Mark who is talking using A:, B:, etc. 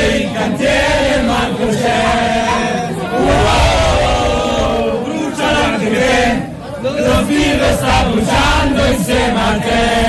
A: in cantiere manco c'è. Wow, bruciala anche te, lo vivo sta bruciando insieme a te.